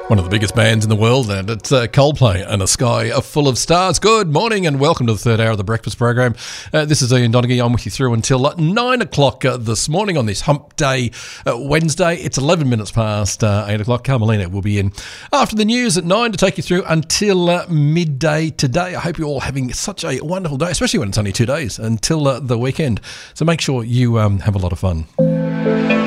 One of the biggest bands in the world, and it's Coldplay and A Sky Full of Stars. Good morning and welcome to the third hour of the breakfast program. This is Ian Donaghy. I'm with you through until 9 o'clock this morning on this hump day Wednesday. It's 11 minutes past 8 o'clock. Carmelina will be in after the news at 9 to take you through until midday today. I hope you're all having such a wonderful day, especially when it's only 2 days until the weekend. So make sure you have a lot of fun.